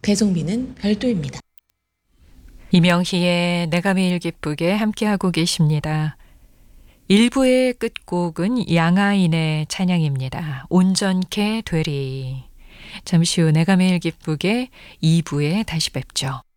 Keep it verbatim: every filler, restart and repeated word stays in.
배송비는 별도입니다. 이명희의 내가 매일 기쁘게 함께하고 계십니다. 일 부의 끝곡은 양하인의 찬양입니다. 온전케 되리. 잠시 후 내가 매일 기쁘게 이 부에 다시 뵙죠.